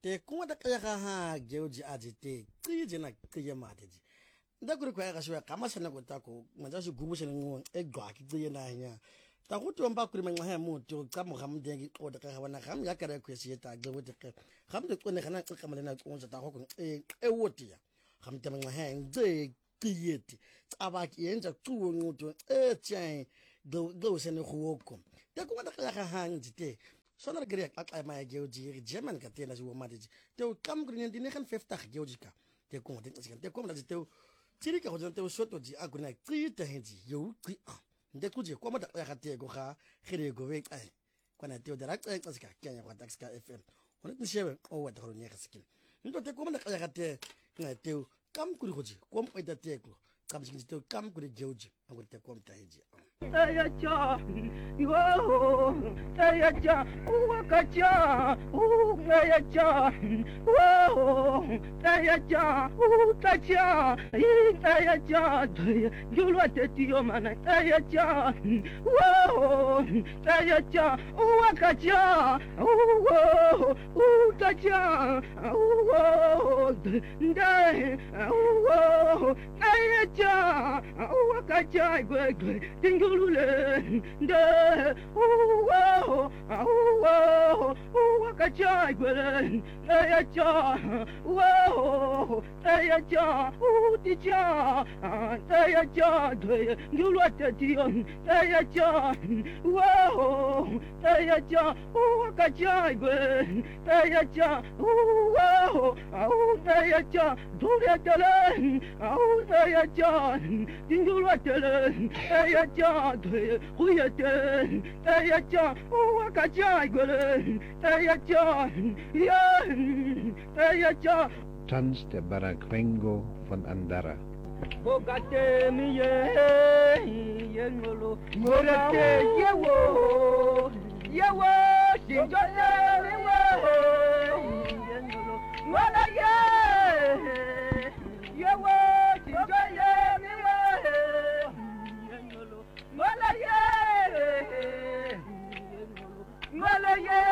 te kuma da kaya ha geoji ajite kije na kije mateji nda kuri kwa ga shwa kama sana kotako manja shi gumu shene ngo egwa ki kije na nya ta go tomba kuri mangwa ha moto ka mo gam dengi ko da ka wana gam ya kare ku shi ta gwe te gam de kone kana ka mala na ko ta go e wotia gam te mangwa ha nje kiyeti aba ki enza tuwo ngoto tjai do shene go te kuma da kaya ha njite sonar gari ak ma geoji German ka tena ji wo madiji te kam green dine kan 50 geoji ka te ko te ko da te tiri ka hojon te soto ji aguna tri te henji yo tri a nde kuje ko mata ka te go ga gere go we ai kwana te da rak ka ska kenya kwa tax ka fm hono ni shewe o wa da ro nyaka skin ndo te ko mata ka te na te kam kuri hoji ko mo ida te ko kam skin te kam kuri geoji agura te ko mta heji Tayacha, yo, tayacha, uwakacha, tayacha, wo, tayacha, tacha, tayacha, yulwa tetio mana, tayacha, wo, tayacha, uwakacha, wo, tacha, wo, ndai, wo, tayacha, uwakacha, gwe, de wakachai gwelen tayacha tayacha uticha tayacha gulwatation tayacha tayacha wakachai gwelen tayacha tayacha duryatalen tayacha gulwatalen tayacha huyate tayacha wakachai gwelen tayacha tayacha Tanz der Baragrengo von Andara. Bogate miye yengolo morate yewo sinjole miwe yengolo mona yewo sinjole miwe yengolo mona ye